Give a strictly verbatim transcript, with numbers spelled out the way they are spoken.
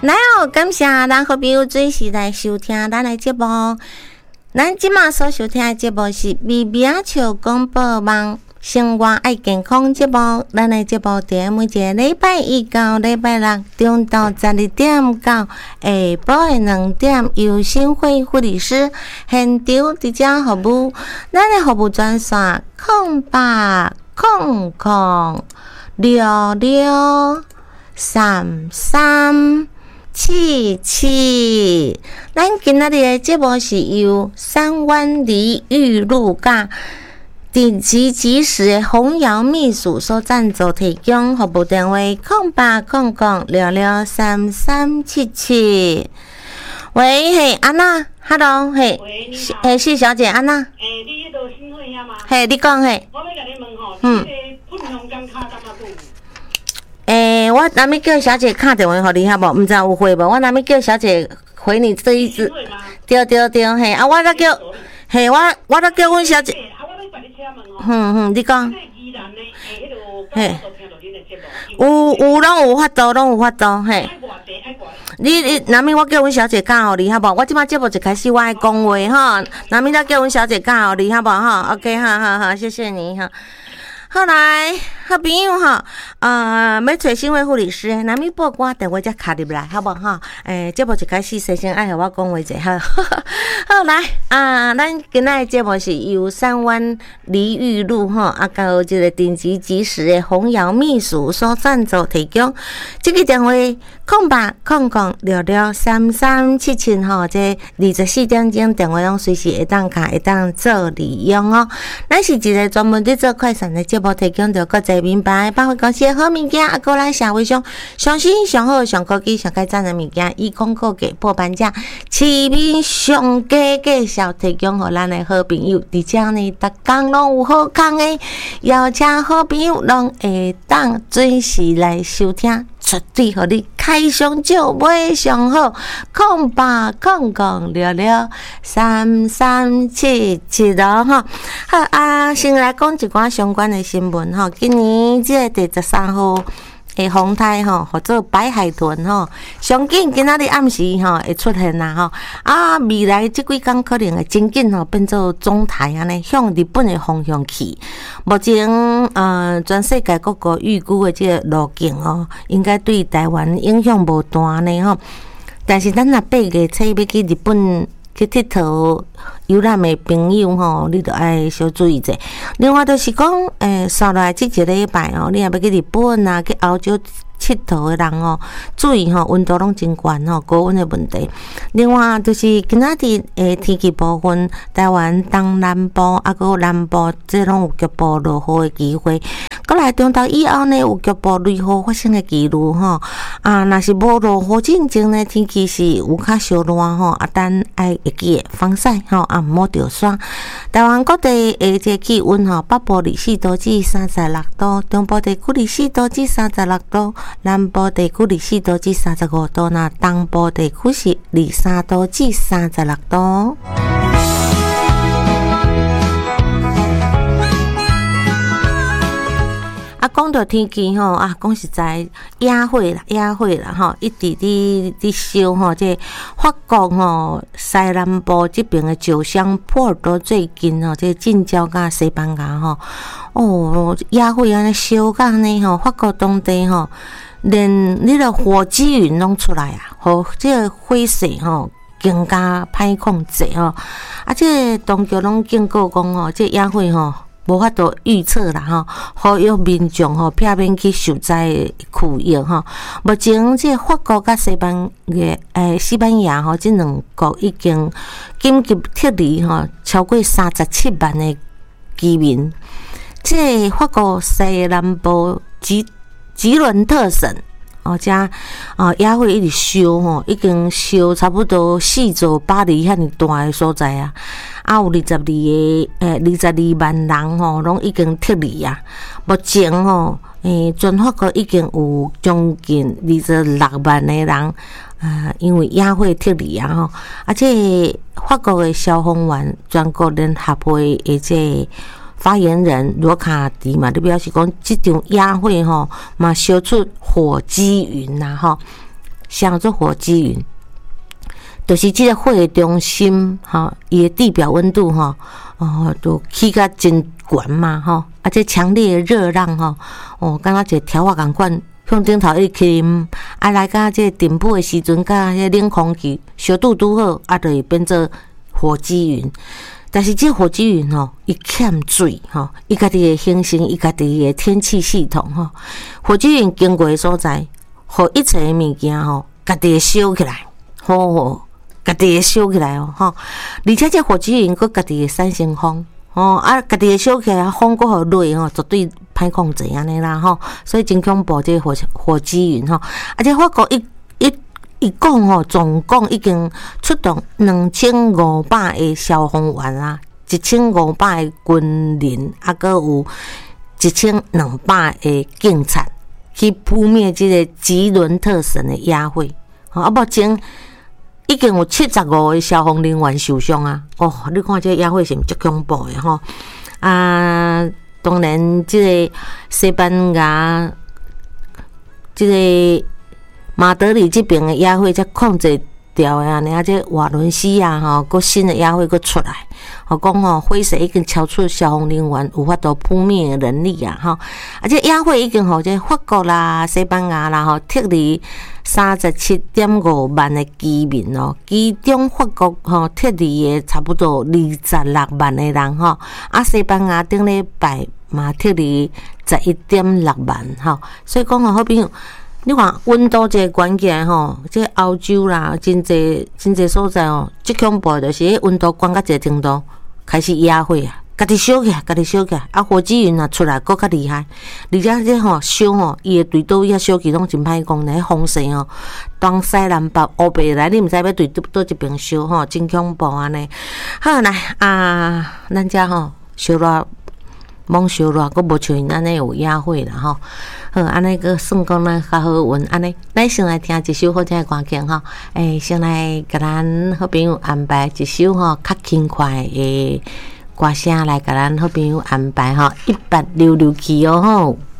来哦，感谢咱好朋友准时来收听咱的节目。咱即马所收听的节目是微微笑广播网生活爱健康节目。咱的节目伫每一个礼拜一到礼拜六中到十二点到下晡的两点，由新会护理师现场直接服务。咱的服务专线空八空空六六三三七七。咱今仔日的节目是由三湾梨玉露甲顶级即时的红瑶秘书所赞助提供，服务电话空八空空六六三三七七。喂，嘿，安娜 ，Hello， 嘿，嘿，是小姐安娜。 诶，你迄个新会遐吗？ 嘿，你讲嘿。 我要甲你问吼，嗯，这个喷香港卡干嘛不？ 诶、欸，我若要叫小姐打电话给你，好无？毋知有回无？我若要叫小姐回你这一支，对对对，嘿，啊，我再叫，嘿，我我再叫阮小姐。 啊，我要甲你请问哦。 嗯嗯，你讲。 嘿， 有有拢有法度，拢有法度，嘿。你你，若物我叫阮小姐教互你，好无？我即摆节目一开始我爱讲话吼，若物咱叫阮小姐教互你，好无吼 ？OK， 好好好，谢谢你哈。后来，好朋友哈，呃，要找新会护理师，若物报歌电话才卡入来，好无哈？诶、欸，节目一开始先先爱互我讲话者哈。好来啊，咱今仔的节目是由三湾梨玉露哈，啊，甲有这个顶级即时的红瑶秘书所赞助提供。这个电话空八空空六六三三七七吼，这二十四点钟电话拢随时会当卡，会当做利用哦。咱是一个专门伫做快闪的节目。提供着国际名牌百货公司的好物件，啊，过来社会上上新、上好、上高级、上该赞的物件，以广告价破半价，市面上价介绍提供给咱的好朋友。而且呢，逐工拢有好康的，邀请好朋友拢会当准时来收听。绝对互你开上少买上好，空八空空六六三三七七咯吼。好啊，先来讲一寡相关的新闻吼。今年即个第十三号诶，风台吼，或者白海豚吼，上紧今仔日暗时吼会出现啦吼。啊，未来即几工可能会真紧吼变做中台安尼，向日本的方向去。目前呃，全世界各国预估的即个路径哦，应该对台湾影响无大呢吼。但是咱若八月初要去日本去佚佗游览的朋友吼，你着爱小注意者。另外就是讲，诶，刷来即一礼拜哦，你若要去日本啊，去欧洲佚佗的人哦，注意吼，温度拢真悬吼，高温的问题。另外就是今仔日诶天气部分，台湾东南部啊，搁南部这拢有局部落雨的机会。过来中昼以后呢，有局部雷雨发生的几率吼。啊，若是无落雨进前呢，天气是有较烧热吼，啊，但爱会记得防晒吼，啊，毋好着霜。台湾各地诶，这气温吼，北部二十四度至三十六度，中部地区二十四度至三十六度，南部地区二十四度至三十五度，那东部地区是二十三度至三十六度。啊，讲到天气吼，啊，讲实在野火啦，野火啦吼，一直伫伫烧吼，这法国吼西南部这边的酒乡波尔多最近吼，这近郊甲西班牙吼，哦，野火安尼烧甲呢吼，法国当地吼，连迄个火积云拢出来啊，吼，这个火势吼更加歹控制吼，啊，这当局拢警告讲吼，这野火吼。无法度预测啦吼，呼吁民众吼避免去受灾的区域吼。目前即法国甲西班牙诶西班牙吼，即两国已经紧急撤离吼超过三十七万的居民。即法国西南部吉吉伦特省哦，遮啊野火一直烧吼，已经烧差不多四座巴黎遐尼大诶所在啊。啊，有二十二个诶，二十二万人吼，拢已经撤离啊。目前吼，诶，全法国已经有将近二十六万个人，啊，因为野火撤离啊吼。啊，这法国诶消防员全国联合会诶这发言人罗卡迪嘛，你表示讲，即场野火吼嘛烧出火积云呐吼。 啥做火积云？就是即个火的中心，吼，伊的地表温度，吼，哦，都起甲真悬嘛，吼，啊，这强烈的热浪，吼，哦，敢若一个条啊共款，向顶头一起，啊，来甲这顶部的时阵，甲迄冷空气小拄拄好，啊，就会变做火积云。但是这火积云吼，伊欠水吼，伊家己会形成伊家己的天气系统吼。火积云经过的所在，互一切的物件吼，家己会烧起来，吼，家己会烧起来哦，吼。而且这火积云佫家己会产生风，吼，啊，家己会烧起来，风佫互热吼，绝对歹控制安尼啦，吼。所以真恐怖这个火火积云吼，而且法国一一。伊讲吼，总共已经出动两千五百个消防员啊，一千五百个军人，啊，佮有一千两百个警察去扑灭这个吉伦特省的野火。啊，目前已经有七十五个消防人员受伤啊！哦，你看这野火是毋是足恐怖的吼？啊，当然，这个西班牙，这个。马德里这边的野火才控制掉的安尼啊，这瓦伦西亚吼，佮新的野火佮出来，吼讲吼火势已经超出消防人员有法度扑灭的能力啊，吼，啊这野火已经吼这法国啦、西班牙啦吼，撤离三十七点五万的居民哦，其中法国吼撤离的差不多二十六万的人吼，啊西班牙顶礼拜嘛撤离十一点六万吼，所以讲吼好朋友。你看温度这关键吼，这欧洲啦，真济真济所在哦，最恐怖就是温度关到一个程度，开始野火啊，家己烧起来，家己烧起来，啊火积云啊出来，搁较厉害。而且这吼烧吼，伊会对倒伊啊烧起拢真歹讲，那风势哦，东西南北乌白来，你毋知要对倒一边烧吼，真恐怖安尼。好来啊，咱遮吼烧热。猛烧热，佫无像因安尼有野火啦吼。好，安尼佫算讲咱较好运安尼。咱先来听一首好听的歌曲吼。诶、欸，先来甲咱好朋友安排一首吼较轻快的歌声来甲咱好朋友安排吼，一八六六七哦吼。